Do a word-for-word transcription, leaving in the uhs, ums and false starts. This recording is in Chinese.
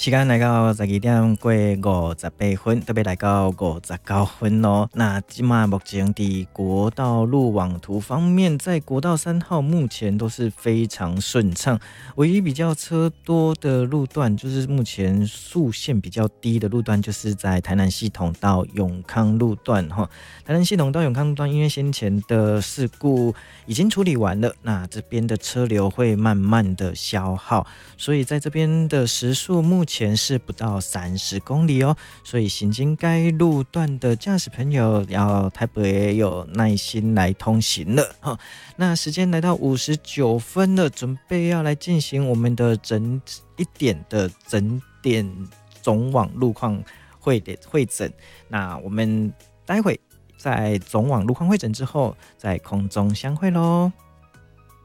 时间来到十二点过五十八分，特别来到五十九分哦。那今嘛目前的国道路网图方面，在国道三号目前都是非常顺畅，唯一比较车多的路段，就是目前速线比较低的路段，就是在台南系统到永康路段哈。台南系统到永康路段，因为先前的事故已经处理完了，那这边的车流会慢慢的消耗，所以在这边的时速目前是不到三十公里哦，所以行经该路段的驾驶朋友要台北有耐心来通行了哈。那时间来到五十九分了，准备要来进行我们的整一点的整点总网路况会的会诊。那我们待会在总网路况会诊之后，在空中相会喽。